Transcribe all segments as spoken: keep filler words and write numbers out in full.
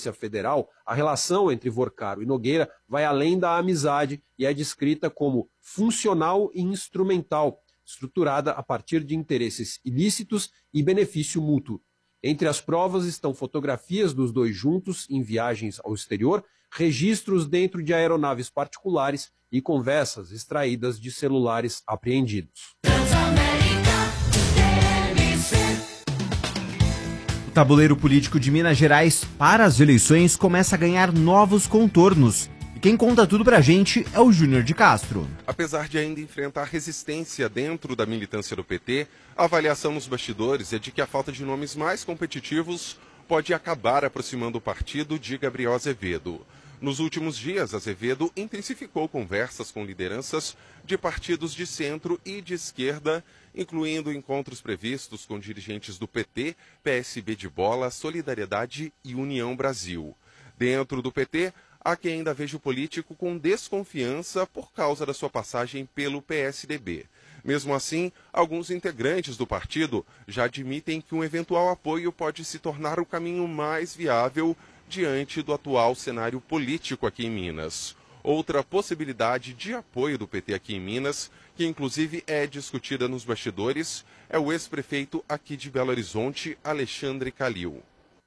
Polícia Federal, a relação entre Vorcaro e Nogueira vai além da amizade e é descrita como funcional e instrumental, estruturada a partir de interesses ilícitos e benefício mútuo. Entre as provas estão fotografias dos dois juntos em viagens ao exterior, registros dentro de aeronaves particulares e conversas extraídas de celulares apreendidos. O tabuleiro político de Minas Gerais para as eleições começa a ganhar novos contornos. E quem conta tudo pra gente é o Júnior de Castro. Apesar de ainda enfrentar resistência dentro da militância do P T, a avaliação nos bastidores é de que a falta de nomes mais competitivos pode acabar aproximando o partido de Gabriel Azevedo. Nos últimos dias, Azevedo intensificou conversas com lideranças de partidos de centro e de esquerda, incluindo encontros previstos com dirigentes do P T, P S B de Bola, Solidariedade e União Brasil. Dentro do P T, há quem ainda veja o político com desconfiança por causa da sua passagem pelo P S D B. Mesmo assim, alguns integrantes do partido já admitem que um eventual apoio pode se tornar o caminho mais viável diante do atual cenário político aqui em Minas. Outra possibilidade de apoio do P T aqui em Minas, que inclusive é discutida nos bastidores, é o ex-prefeito aqui de Belo Horizonte, Alexandre Calil.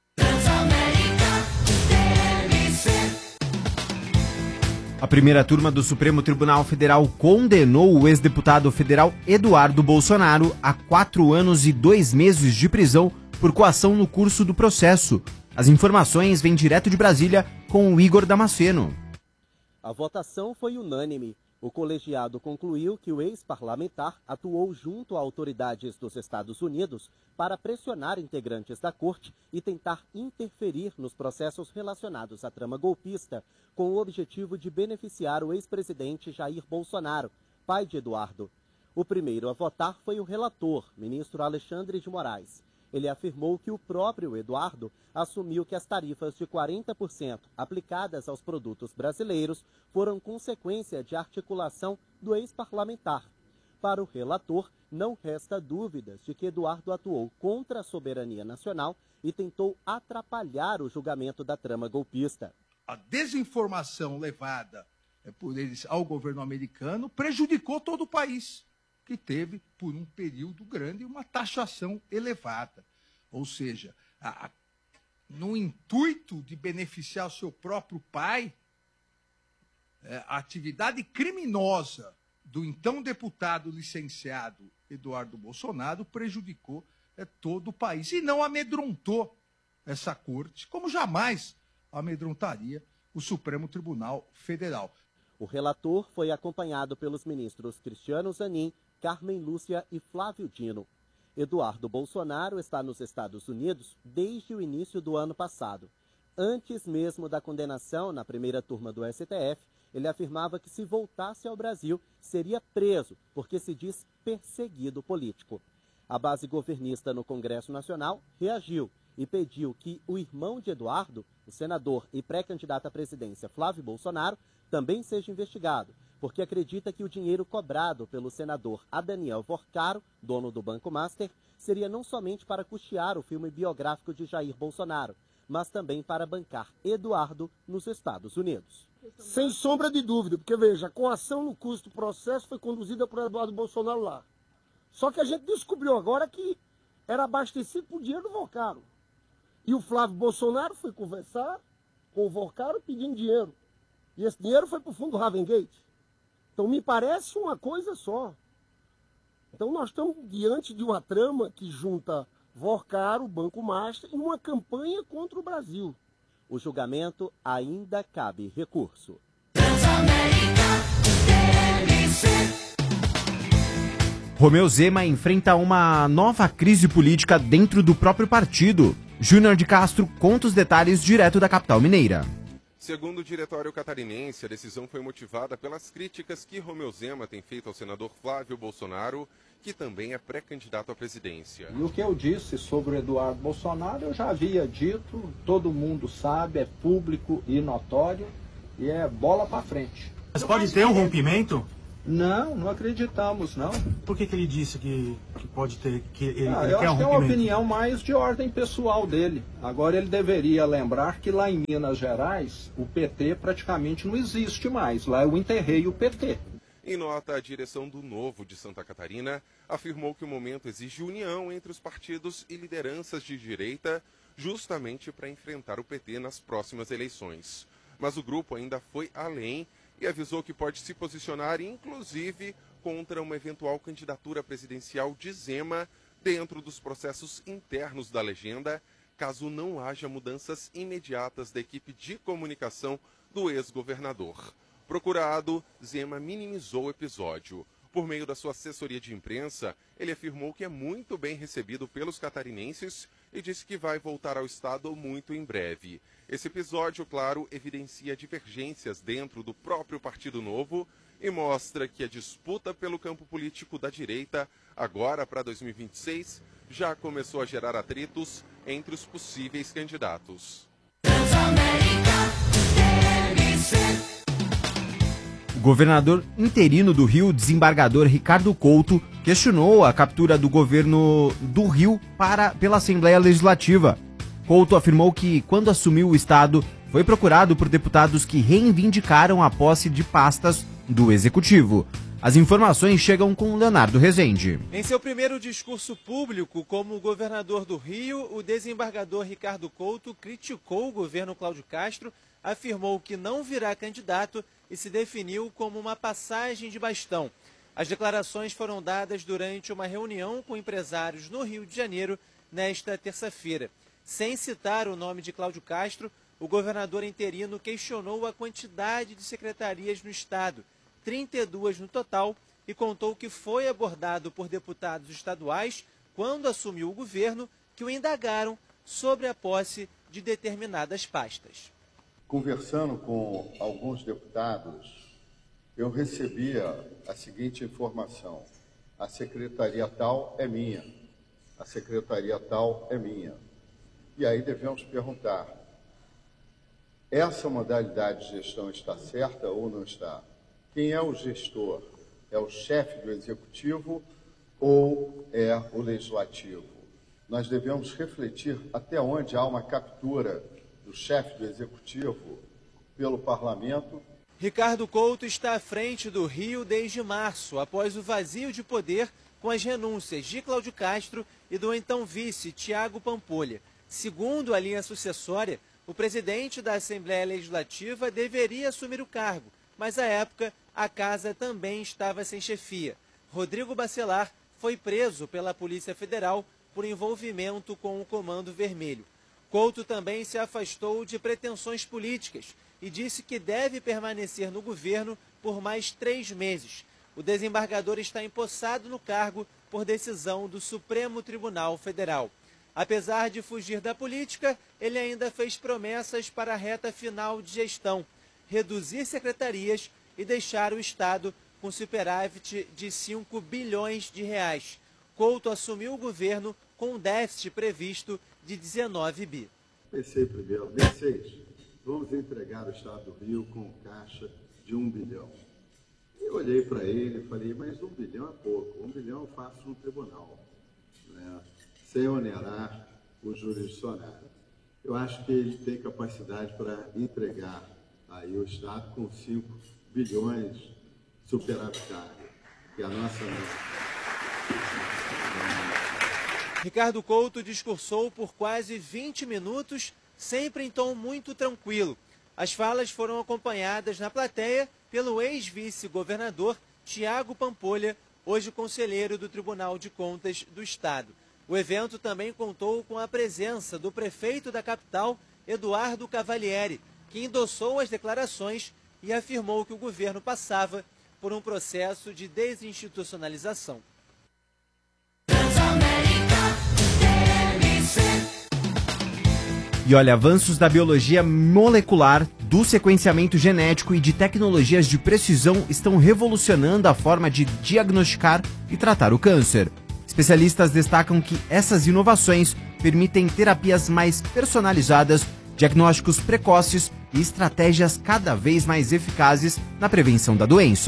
A primeira turma do Supremo Tribunal Federal condenou o ex-deputado federal Eduardo Bolsonaro a quatro anos e dois meses de prisão por coação no curso do processo. As informações vêm direto de Brasília com o Igor Damasceno. A votação foi unânime. O colegiado concluiu que o ex-parlamentar atuou junto a autoridades dos Estados Unidos para pressionar integrantes da corte e tentar interferir nos processos relacionados à trama golpista, com o objetivo de beneficiar o ex-presidente Jair Bolsonaro, pai de Eduardo. O primeiro a votar foi o relator, ministro Alexandre de Moraes. Ele afirmou que o próprio Eduardo assumiu que as tarifas de quarenta por cento aplicadas aos produtos brasileiros foram consequência de articulação do ex-parlamentar. Para o relator, não resta dúvidas de que Eduardo atuou contra a soberania nacional e tentou atrapalhar o julgamento da trama golpista. A desinformação levada por eles ao governo americano prejudicou todo o país, que teve, por um período grande, uma taxação elevada. Ou seja, a, a, no intuito de beneficiar o seu próprio pai, é, a atividade criminosa do então deputado licenciado Eduardo Bolsonaro prejudicou é, todo o país e não amedrontou essa corte, como jamais amedrontaria o Supremo Tribunal Federal. O relator foi acompanhado pelos ministros Cristiano Zanin, Carmen Lúcia e Flávio Dino. Eduardo Bolsonaro está nos Estados Unidos desde o início do ano passado. Antes mesmo da condenação na primeira turma do S T F, ele afirmava que se voltasse ao Brasil seria preso, porque se diz perseguido político. A base governista no Congresso Nacional reagiu e pediu que o irmão de Eduardo, o senador e pré-candidato à presidência Flávio Bolsonaro, também seja investigado, porque acredita que o dinheiro cobrado pelo senador Adaniel Vorcaro, dono do Banco Master, seria não somente para custear o filme biográfico de Jair Bolsonaro, mas também para bancar Eduardo nos Estados Unidos. Sem sombra de dúvida, porque veja, a coação no custo do processo foi conduzida por Eduardo Bolsonaro lá. Só que a gente descobriu agora que era abastecido por dinheiro do Vorcaro. E o Flávio Bolsonaro foi conversar com o Vorcaro pedindo dinheiro. E esse dinheiro foi para o fundo Ravengate. Então me parece uma coisa só. Então nós estamos diante de uma trama que junta Vorcaro, Banco Master, em uma campanha contra o Brasil. O julgamento ainda cabe recurso. Romeu Zema enfrenta uma nova crise política dentro do próprio partido. Júnior de Castro conta os detalhes direto da capital mineira. Segundo o diretório catarinense, a decisão foi motivada pelas críticas que Romeu Zema tem feito ao senador Flávio Bolsonaro, que também é pré-candidato à presidência. E o que eu disse sobre o Eduardo Bolsonaro, eu já havia dito, todo mundo sabe, é público e notório, e é bola para frente. Mas pode ter um rompimento? Não, não acreditamos, não. Por que, que ele disse que, que pode ter... que ele, ah, ele eu quer acho um que é uma rompimento? opinião mais de ordem pessoal dele. Agora ele deveria lembrar que lá em Minas Gerais, o P T praticamente não existe mais. Lá eu enterrei o P T. Em nota, a direção do Novo de Santa Catarina afirmou que o momento exige união entre os partidos e lideranças de direita, justamente para enfrentar o P T nas próximas eleições. Mas o grupo ainda foi além e avisou que pode se posicionar, inclusive, contra uma eventual candidatura presidencial de Zema dentro dos processos internos da legenda, caso não haja mudanças imediatas da equipe de comunicação do ex-governador. Procurado, Zema minimizou o episódio. Por meio da sua assessoria de imprensa, ele afirmou que é muito bem recebido pelos catarinenses e disse que vai voltar ao estado muito em breve. Esse episódio, claro, evidencia divergências dentro do próprio Partido Novo e mostra que a disputa pelo campo político da direita, agora para dois mil e vinte e seis, já começou a gerar atritos entre os possíveis candidatos. O governador interino do Rio, desembargador Ricardo Couto, questionou a captura do governo do Rio para, pela Assembleia Legislativa. Couto afirmou que, quando assumiu o estado, foi procurado por deputados que reivindicaram a posse de pastas do Executivo. As informações chegam com Leonardo Rezende. Em seu primeiro discurso público como governador do Rio, o desembargador Ricardo Couto criticou o governo Cláudio Castro, afirmou que não virá candidato e se definiu como uma passagem de bastão. As declarações foram dadas durante uma reunião com empresários no Rio de Janeiro nesta terça-feira. Sem citar o nome de Cláudio Castro, o governador interino questionou a quantidade de secretarias no estado, trinta e duas no total, e contou que foi abordado por deputados estaduais, quando assumiu o governo, que o indagaram sobre a posse de determinadas pastas. Conversando com alguns deputados, eu recebia a seguinte informação: a secretaria tal é minha, a secretaria tal é minha. E aí devemos perguntar, essa modalidade de gestão está certa ou não está? Quem é o gestor? É o chefe do executivo ou é o legislativo? Nós devemos refletir até onde há uma captura do chefe do executivo pelo parlamento. Ricardo Couto está à frente do Rio desde março, após o vazio de poder com as renúncias de Cláudio Castro e do então vice Tiago Pampolha. Segundo a linha sucessória, o presidente da Assembleia Legislativa deveria assumir o cargo, mas à época a casa também estava sem chefia. Rodrigo Bacelar foi preso pela Polícia Federal por envolvimento com o Comando Vermelho. Couto também se afastou de pretensões políticas e disse que deve permanecer no governo por mais três meses. O desembargador está empossado no cargo por decisão do Supremo Tribunal Federal. Apesar de fugir da política, ele ainda fez promessas para a reta final de gestão, reduzir secretarias e deixar o Estado com superávit de cinco bilhões de reais. Couto assumiu o governo com um déficit previsto de dezenove bi. Pensei primeiro, dezesseis, vamos entregar o Estado do Rio com caixa de um bilhão. E olhei para ele e falei, mas um bilhão é pouco, um bilhão eu faço no tribunal, né? Sem onerar o jurisdicionário. Eu acho que ele tem capacidade para entregar aí o Estado com cinco bilhões superavitário, que é a nossa meta. Ricardo Couto discursou por quase vinte minutos, sempre em tom muito tranquilo. As falas foram acompanhadas na plateia pelo ex-vice-governador Tiago Pampolha, hoje conselheiro do Tribunal de Contas do Estado. O evento também contou com a presença do prefeito da capital, Eduardo Cavalieri, que endossou as declarações e afirmou que o governo passava por um processo de desinstitucionalização. E olha, avanços da biologia molecular, do sequenciamento genético e de tecnologias de precisão estão revolucionando a forma de diagnosticar e tratar o câncer. Especialistas destacam que essas inovações permitem terapias mais personalizadas, diagnósticos precoces e estratégias cada vez mais eficazes na prevenção da doença.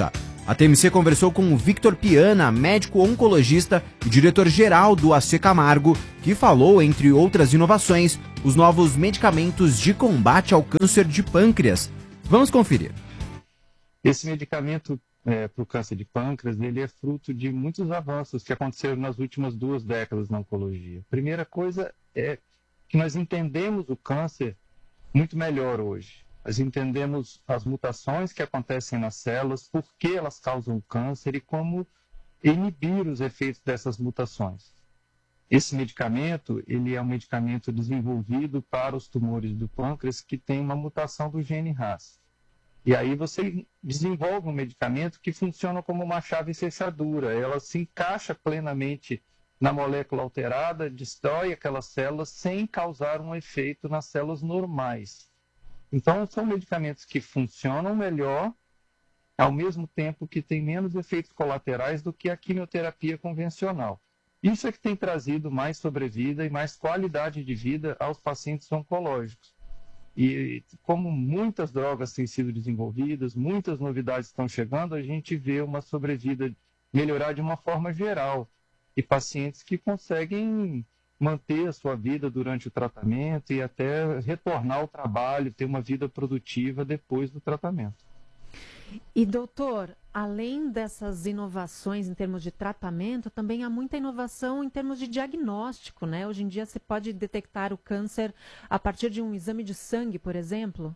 A T M C conversou com o Victor Piana, médico oncologista e diretor-geral do A C Camargo, que falou, entre outras inovações, os novos medicamentos de combate ao câncer de pâncreas. Vamos conferir. Esse medicamento é, para o câncer de pâncreas, ele é fruto de muitos avanços que aconteceram nas últimas duas décadas na oncologia. A primeira coisa é que nós entendemos o câncer muito melhor hoje. Nós entendemos as mutações que acontecem nas células, por que elas causam câncer e como inibir os efeitos dessas mutações. Esse medicamento, ele é um medicamento desenvolvido para os tumores do pâncreas que tem uma mutação do gene R A S. E aí você desenvolve um medicamento que funciona como uma chave fechadura. Ela se encaixa plenamente na molécula alterada, destrói aquelas células sem causar um efeito nas células normais. Então, são medicamentos que funcionam melhor, ao mesmo tempo que têm menos efeitos colaterais do que a quimioterapia convencional. Isso é que tem trazido mais sobrevida e mais qualidade de vida aos pacientes oncológicos. E como muitas drogas têm sido desenvolvidas, muitas novidades estão chegando, a gente vê uma sobrevida melhorar de uma forma geral. E pacientes que conseguem manter a sua vida durante o tratamento e até retornar ao trabalho, ter uma vida produtiva depois do tratamento. E doutor, além dessas inovações em termos de tratamento, também há muita inovação em termos de diagnóstico, né? Hoje em dia você pode detectar o câncer a partir de um exame de sangue, por exemplo?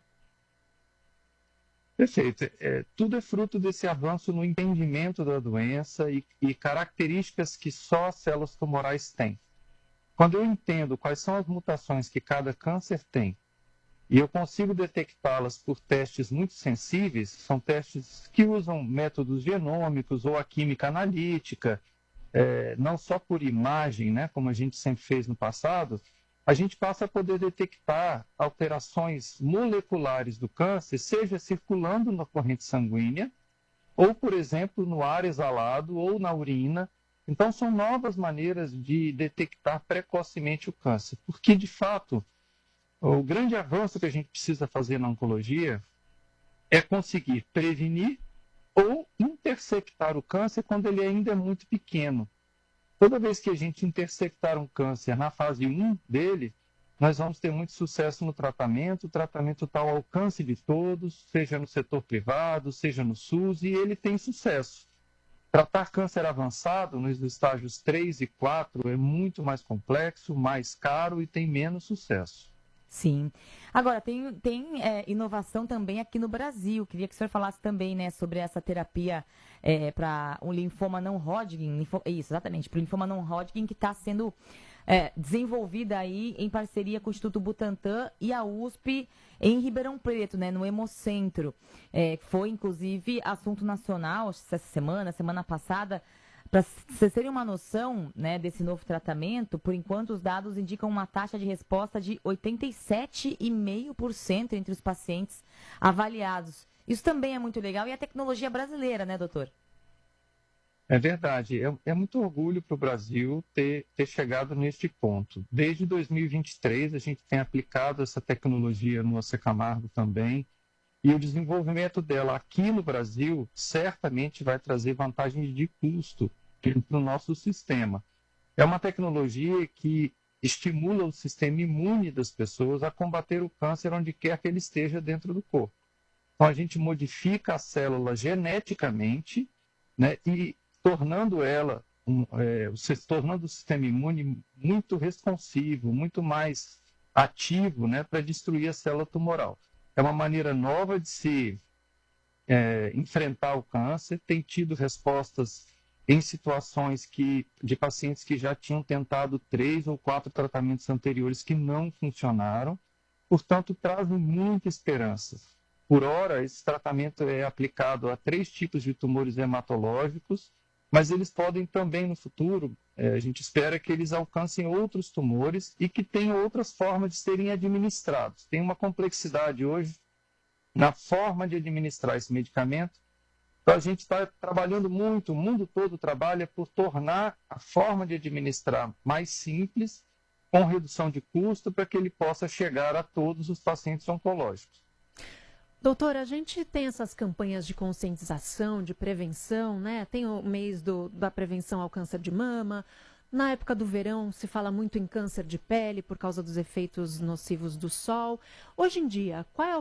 Perfeito. É, tudo é fruto desse avanço no entendimento da doença e, e características que só as células tumorais têm. Quando eu entendo quais são as mutações que cada câncer tem e eu consigo detectá-las por testes muito sensíveis, são testes que usam métodos genômicos ou a química analítica, é, não só por imagem, né, como a gente sempre fez no passado, a gente passa a poder detectar alterações moleculares do câncer, seja circulando na corrente sanguínea, ou, por exemplo, no ar exalado ou na urina. Então, são novas maneiras de detectar precocemente o câncer, porque, de fato, o grande avanço que a gente precisa fazer na oncologia é conseguir prevenir ou interceptar o câncer quando ele ainda é muito pequeno. Toda vez que a gente interceptar um câncer na fase um dele, nós vamos ter muito sucesso no tratamento. O tratamento está ao alcance de todos, seja no setor privado, seja no SUS, e ele tem sucesso. Tratar câncer avançado nos estágios três e quatro é muito mais complexo, mais caro e tem menos sucesso. Sim. Agora, tem, tem é, inovação também aqui no Brasil. Queria que o senhor falasse também, né, sobre essa terapia é, para um linfoma não Hodgkin. Linfo, isso, exatamente, para o linfoma não Hodgkin, que está sendo é, desenvolvida aí em parceria com o Instituto Butantan e a U S P em Ribeirão Preto, né, no Hemocentro. É, foi, inclusive, assunto nacional essa semana, semana passada. Para vocês terem uma noção, né, desse novo tratamento, por enquanto os dados indicam uma taxa de resposta de oitenta e sete vírgula cinco por cento entre os pacientes avaliados. Isso também é muito legal e a tecnologia brasileira, né, doutor? É verdade. É, é muito orgulho para o Brasil ter, ter chegado neste ponto. Desde dois mil e vinte e três, a gente tem aplicado essa tecnologia no A C Camargo também. E o desenvolvimento dela aqui no Brasil certamente vai trazer vantagens de custo para o nosso sistema. É uma tecnologia que estimula o sistema imune das pessoas a combater o câncer onde quer que ele esteja dentro do corpo. Então, a gente modifica a célula geneticamente, né, e tornando ela, um, é, tornando o sistema imune muito responsivo, muito mais ativo, né, para destruir a célula tumoral. É uma maneira nova de se é, enfrentar o câncer, tem tido respostas em situações que, de pacientes que já tinham tentado três ou quatro tratamentos anteriores que não funcionaram, portanto, trazem muita esperança. Por hora, esse tratamento é aplicado a três tipos de tumores hematológicos, mas eles podem também, no futuro, é, a gente espera que eles alcancem outros tumores e que tenham outras formas de serem administrados. Tem uma complexidade hoje na forma de administrar esse medicamento. Então, a gente está trabalhando muito, o mundo todo trabalha por tornar a forma de administrar mais simples, com redução de custo, para que ele possa chegar a todos os pacientes oncológicos. Doutora, a gente tem essas campanhas de conscientização, de prevenção, né? Tem o mês do, da prevenção ao câncer de mama. Na época do verão se fala muito em câncer de pele por causa dos efeitos nocivos do sol. Hoje em dia, qual é a